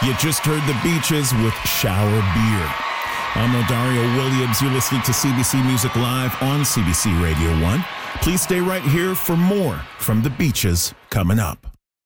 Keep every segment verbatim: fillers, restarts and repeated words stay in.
You just heard the Beaches with Shower Beer. I'm Odario Williams. You're listening to C B C Music Live on C B C Radio one. Please stay right here for more from the Beaches coming up.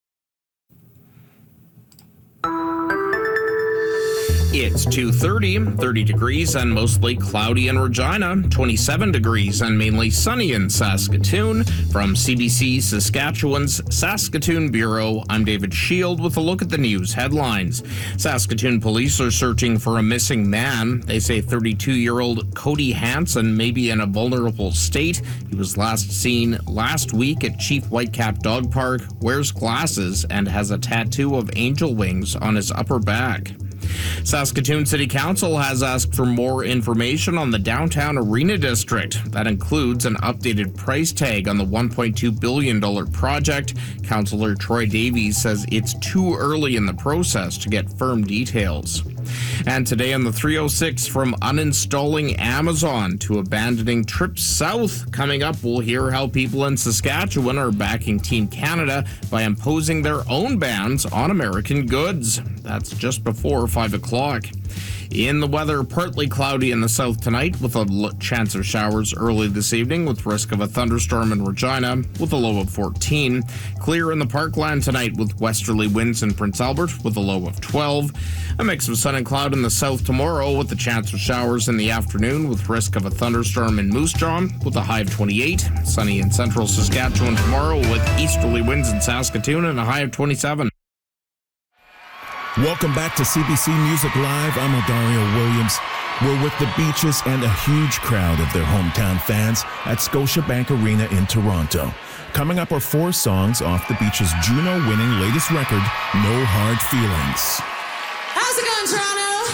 It's two thirty, thirty degrees and mostly cloudy in Regina, twenty-seven degrees and mainly sunny in Saskatoon. From C B C Saskatchewan's Saskatoon Bureau, I'm David Shield with a look at the news headlines. Saskatoon police are searching for a missing man. They say thirty-two-year-old Cody Hansen may be in a vulnerable state. He was last seen last week at Chief Whitecap Dog Park, wears glasses, and has a tattoo of angel wings on his upper back. Saskatoon City Council has asked for more information on the downtown arena district. That includes an updated price tag on the one point two billion dollars project. Councillor Troy Davies says it's too early in the process to get firm details. And today on the three oh six, from uninstalling Amazon to abandoning trips south. Coming up, we'll hear how people in Saskatchewan are backing Team Canada by imposing their own bans on American goods. That's just before five o'clock. In the weather, partly cloudy in the south tonight with a l- chance of showers early this evening with risk of a thunderstorm in Regina with a low of fourteen. Clear in the Parkland tonight with westerly winds in Prince Albert with a low of twelve. A mix of sun and cloud in the south tomorrow with a chance of showers in the afternoon with risk of a thunderstorm in Moose Jaw with a high of twenty-eight. Sunny in central Saskatchewan tomorrow with easterly winds in Saskatoon and a high of twenty-seven. Welcome back to C B C Music Live. I'm Odario Williams. We're with the Beaches and a huge crowd of their hometown fans at Scotiabank Arena in Toronto. Coming up are four songs off the Beaches' Juno-winning latest record, No Hard Feelings. How's it going, Toronto?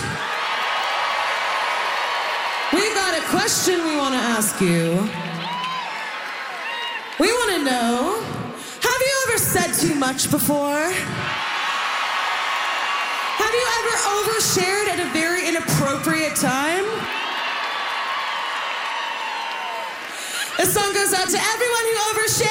We've got a question we want to ask you. We want to know, have you ever said too much before? Have you ever overshared at a very inappropriate time? This song goes out to everyone who overshared.